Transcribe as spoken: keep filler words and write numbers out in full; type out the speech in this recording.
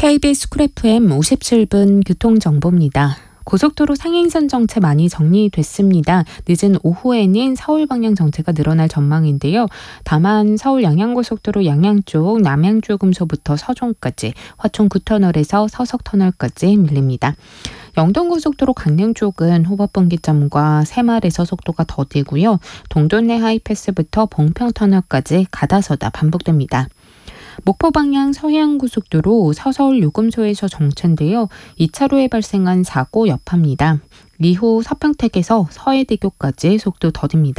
케이비에스 쿨 에프엠 오십칠 분 교통정보입니다. 고속도로 상행선 정체 많이 정리됐습니다. 늦은 오후에는 서울 방향 정체가 늘어날 전망인데요. 다만 서울 양양고속도로 양양 쪽 남양주요금소부터 서종까지, 화천 구 터널에서 서석터널까지 밀립니다. 영동고속도로 강릉 쪽은 호법분기점과 새말에서 속도가 더디고요. 동도내 하이패스부터 봉평터널까지 가다서다 반복됩니다. 목포 방향 서해안고속도로 서서울 요금소에서 정체인데요. 이 차로에 발생한 사고 여파입니다. 이후 서평택에서 서해대교까지 속도 더딥니다.